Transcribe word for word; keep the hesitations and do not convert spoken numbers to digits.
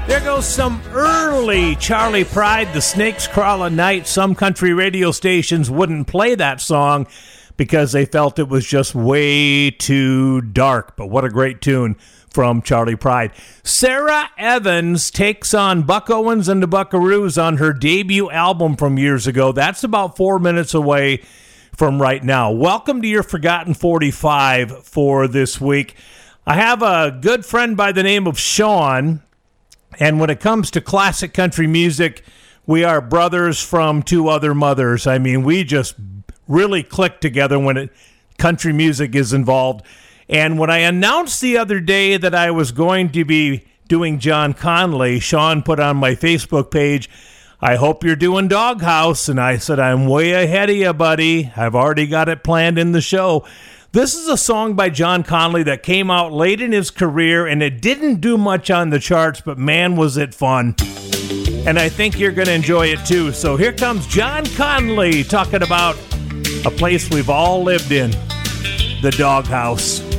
There goes some early Charley Pride, The Snakes Crawl at Night. Some country radio stations wouldn't play that song because they felt it was just way too dark. But what a great tune from Charley Pride. Sarah Evans takes on Buck Owens and the Buckaroos on her debut album from years ago. That's about four minutes away from right now. Welcome to your Forgotten forty-five for this week. I have a good friend by the name of Sean. And when it comes to classic country music, we are brothers from two other mothers. I mean, we just really click together when it, country music is involved. And when I announced the other day that I was going to be doing John Conlee, Sean put on my Facebook page, "I hope you're doing Doghouse." And I said, "I'm way ahead of you, buddy. I've already got it planned in the show." This is a song by John Conlee that came out late in his career, and it didn't do much on the charts, but man, was it fun. And I think you're going to enjoy it too. So here comes John Conlee talking about a place we've all lived in, the Doghouse.